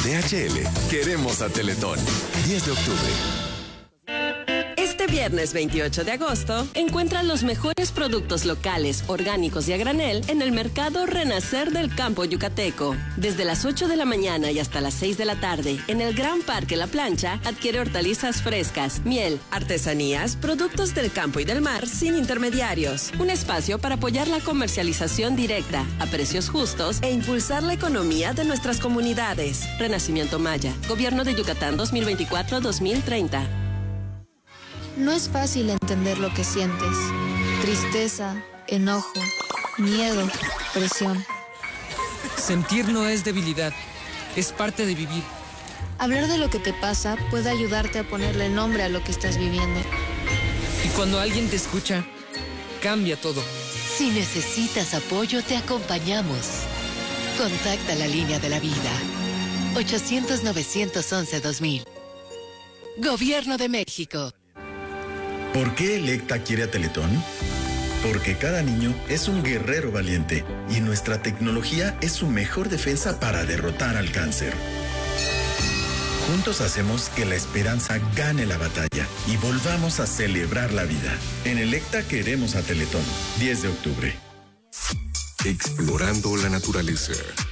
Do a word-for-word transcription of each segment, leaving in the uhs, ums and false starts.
D H L, queremos a Teletón. diez de octubre. Este viernes veintiocho de agosto, encuentra los mejores productos locales, orgánicos y a granel en el Mercado Renacer del Campo Yucateco. Desde las ocho de la mañana y hasta las seis de la tarde, en el Gran Parque La Plancha, adquiere hortalizas frescas, miel, artesanías, productos del campo y del mar sin intermediarios. Un espacio para apoyar la comercialización directa, a precios justos e impulsar la economía de nuestras comunidades. Renacimiento Maya, Gobierno de Yucatán dos mil veinticuatro a dos mil treinta. No es fácil entender lo que sientes. Tristeza, enojo, miedo, presión. Sentir no es debilidad, es parte de vivir. Hablar de lo que te pasa puede ayudarte a ponerle nombre a lo que estás viviendo. Y cuando alguien te escucha, cambia todo. Si necesitas apoyo, te acompañamos. Contacta la línea de la vida. ochocientos, novecientos once, dos mil. Gobierno de México. ¿Por qué Electa quiere a Teletón? Porque cada niño es un guerrero valiente y nuestra tecnología es su mejor defensa para derrotar al cáncer. Juntos hacemos que la esperanza gane la batalla y volvamos a celebrar la vida. En Electa queremos a Teletón. diez de octubre. Explorando la naturaleza.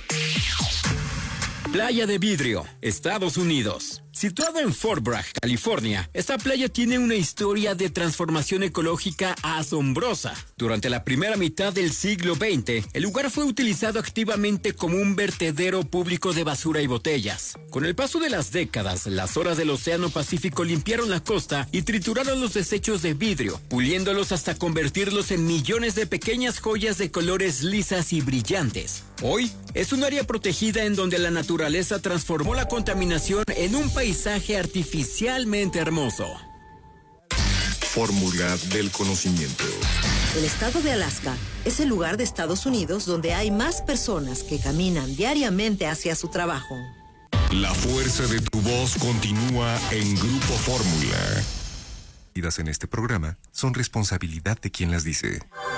Playa de Vidrio, Estados Unidos. Situada en Fort Bragg, California, esta playa tiene una historia de transformación ecológica asombrosa. Durante la primera mitad del siglo veinte, el lugar fue utilizado activamente como un vertedero público de basura y botellas. Con el paso de las décadas, las olas del Océano Pacífico limpiaron la costa y trituraron los desechos de vidrio, puliéndolos hasta convertirlos en millones de pequeñas joyas de colores lisas y brillantes. Hoy, es un área protegida en donde la naturaleza transformó la contaminación en un paisaje artificialmente hermoso. Fórmula del conocimiento. El estado de Alaska es el lugar de Estados Unidos donde hay más personas que caminan diariamente hacia su trabajo. La fuerza de tu voz continúa en Grupo Fórmula. Las en este programa son responsabilidad de quien las dice.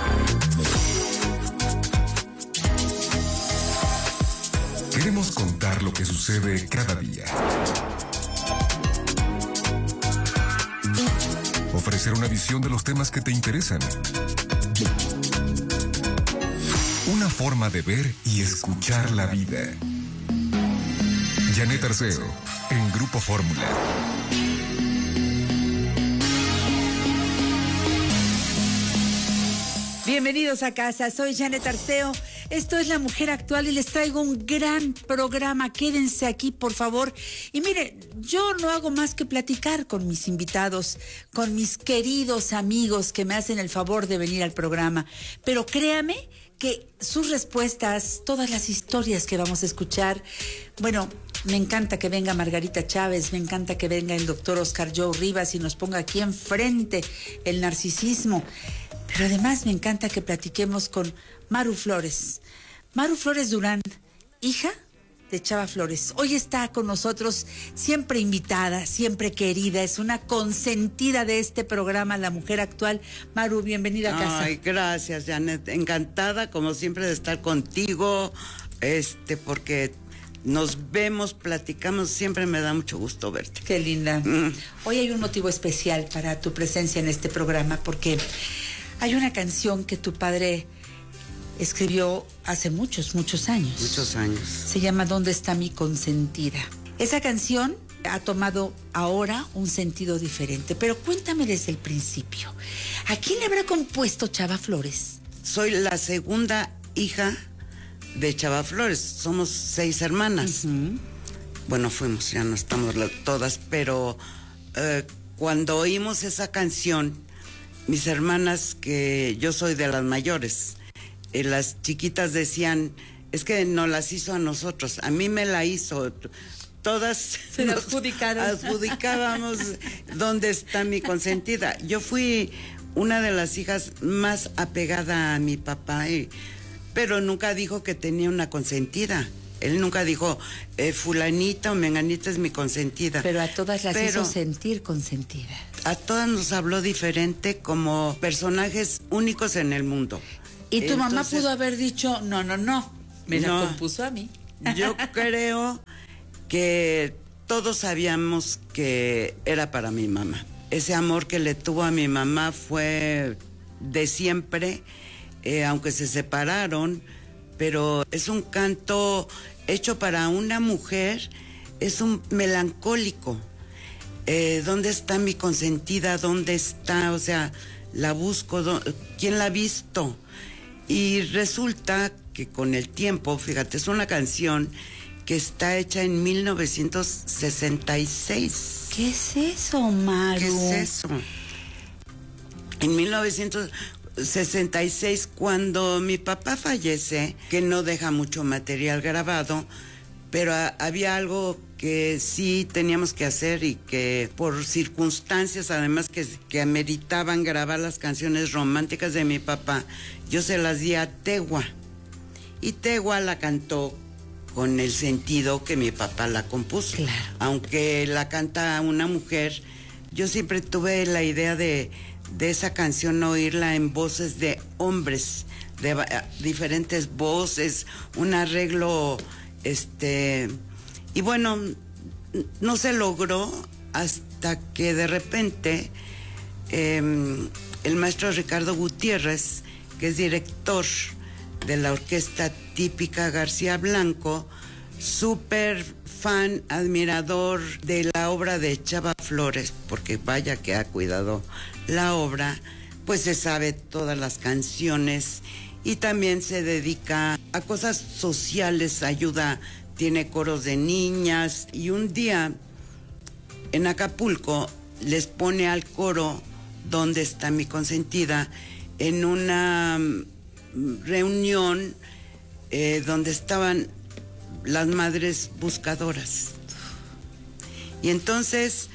Queremos contar lo que sucede cada día. Ofrecer una visión de los temas que te interesan. Una forma de ver y escuchar la vida. Janet Arceo, en Grupo Fórmula. Bienvenidos a casa, soy Janet Arceo. Esto es La Mujer Actual y les traigo un gran programa. Quédense aquí, por favor. Y mire, yo no hago más que platicar con mis invitados, con mis queridos amigos que me hacen el favor de venir al programa. Pero créame que sus respuestas, todas las historias que vamos a escuchar, bueno, me encanta que venga Margarita Chávez, me encanta que venga el doctor Oscar Joe Rivas y nos ponga aquí enfrente el narcisismo. Pero además me encanta que platiquemos con Maru Flores. Maru Flores Durán, hija de Chava Flores. Hoy está con nosotros, siempre invitada, siempre querida. Es una consentida de este programa, La Mujer Actual. Maru, bienvenida a casa. Ay, gracias, Janet. Encantada, como siempre, de estar contigo, este, porque nos vemos, platicamos, siempre me da mucho gusto verte. Qué linda. Mm. Hoy hay un motivo especial para tu presencia en este programa, porque hay una canción que tu padre escribió hace muchos, muchos años. Muchos años. Se llama ¿Dónde está mi consentida? Esa canción ha tomado ahora un sentido diferente, pero cuéntame desde el principio. ¿A quién le habrá compuesto Chava Flores? Soy la segunda hija de Chava Flores. Somos seis hermanas. Uh-huh. Bueno, fuimos, ya no estamos todas, pero eh, cuando oímos esa canción, mis hermanas, que yo soy de las mayores, eh, las chiquitas decían, es que no las hizo a nosotros, a mí me la hizo. Todas se la adjudicaron. Adjudicábamos dónde está mi consentida. Yo fui una de las hijas más apegada a mi papá, y, pero nunca dijo que tenía una consentida. Él nunca dijo, eh, fulanita o menganita es mi consentida. Pero a todas las Pero hizo sentir consentida. A todas nos habló diferente, como personajes únicos en el mundo. Y tu Entonces, mamá pudo haber dicho, no, no, no, me la no, compuso a mí. Yo creo que todos sabíamos que era para mi mamá. Ese amor que le tuvo a mi mamá fue de siempre, eh, aunque se separaron, pero es un canto hecho para una mujer, es un melancólico. Eh, ¿Dónde está mi consentida? ¿Dónde está? O sea, la busco, ¿quién la ha visto? Y resulta que con el tiempo, fíjate, es una canción que está hecha en mil novecientos sesenta y seis. ¿Qué es eso, Maru? ¿Qué es eso? En mil novecientos sesenta y seis, cuando mi papá fallece, que no deja mucho material grabado, pero a, había algo que sí teníamos que hacer y que por circunstancias, además que, que ameritaban grabar las canciones románticas de mi papá, yo se las di a Tegua. Y Tegua la cantó con el sentido que mi papá la compuso. Claro. Aunque la canta una mujer, yo siempre tuve la idea de, de esa canción oírla en voces de hombres, de uh, diferentes voces, un arreglo, este, y bueno, no se logró hasta que de repente eh, el maestro Ricardo Gutiérrez, que es director de la orquesta típica García Blanco, súper fan, admirador de la obra de Chava Flores, porque vaya que ha cuidado la obra, pues se sabe todas las canciones y también se dedica a cosas sociales, ayuda, tiene coros de niñas, y un día en Acapulco les pone al coro ¿Dónde está mi consentida? En una reunión eh, donde estaban las madres buscadoras. Y entonces,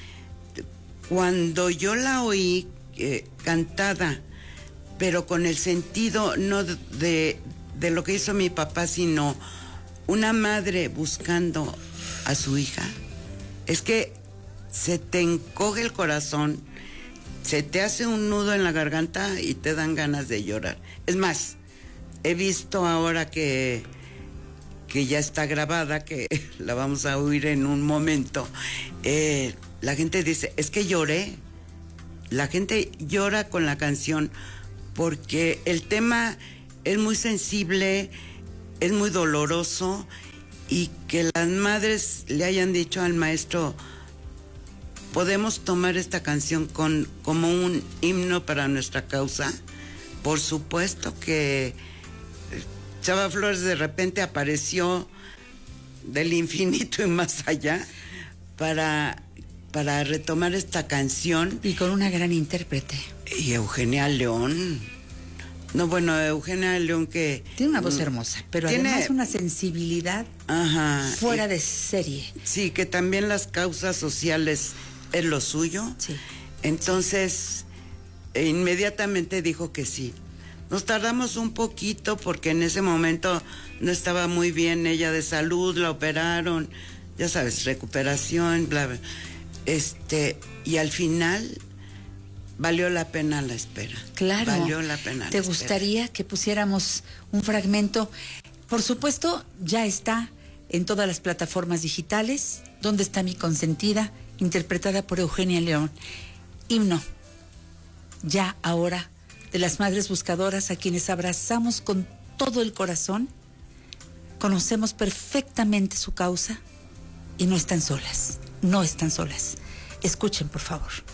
cuando yo la oí eh, cantada, pero con el sentido no de, de lo que hizo mi papá, sino una madre buscando a su hija, es que se te encoge el corazón, se te hace un nudo en la garganta y te dan ganas de llorar. Es más, he visto ahora que, que ya está grabada, que la vamos a oír en un momento, eh, la gente dice, es que lloré. La gente llora con la canción porque el tema es muy sensible, es muy doloroso, y que las madres le hayan dicho al maestro, podemos tomar esta canción con, como un himno para nuestra causa. Por supuesto que Chava Flores de repente apareció del infinito y más allá para, para retomar esta canción. Y con una gran intérprete. Y Eugenia León. No, bueno, Eugenia León que... Tiene una voz hermosa, pero tiene, además una sensibilidad ajá, fuera y, de serie. Sí, que también las causas sociales es lo suyo. Sí. Entonces, sí. Inmediatamente dijo que sí. Nos tardamos un poquito porque en ese momento no estaba muy bien ella de salud, la operaron, ya sabes, recuperación, bla, bla. Este, y al final valió la pena la espera. Claro. Valió la pena. ¿Te la gustaría espera. que pusiéramos un fragmento? Por supuesto, ya está en todas las plataformas digitales. ¿Dónde está mi consentida? Interpretada por Eugenia León. Himno. Ya ahora, de las madres buscadoras a quienes abrazamos con todo el corazón, conocemos perfectamente su causa y no están solas, no están solas. Escuchen, por favor.